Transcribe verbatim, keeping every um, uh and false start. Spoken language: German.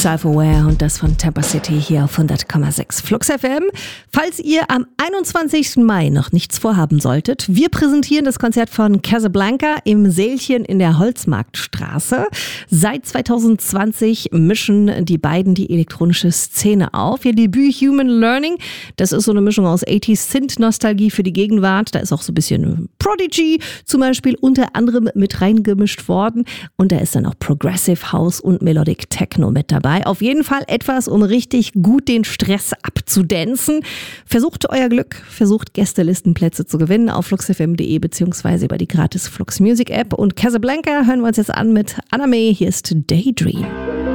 Self-Aware und das von Tampa City hier auf hundert Komma sechs Flux F M. Falls ihr am einundzwanzigsten Mai noch nichts vorhaben solltet, wir präsentieren das Konzert von Casablanca im Sälchen in der Holzmarktstraße. Seit zwanzig zwanzig mischen die beiden die elektronische Szene auf. Ihr Debüt Human Learning, das ist so eine Mischung aus achtziger Synth-Nostalgie für die Gegenwart. Da ist auch so ein bisschen Prodigy zum Beispiel unter anderem mit reingemischt worden. Und da ist dann auch Progressive House und Melodic Techno mit dabei. Auf jeden Fall etwas, um richtig gut den Stress abzudancen. Versucht euer Glück, versucht Gästelistenplätze zu gewinnen auf fluxfm punkt de beziehungsweise über die gratis Flux Music App. Und Casablanca hören wir uns jetzt an mit Anna May. Hier ist Daydream.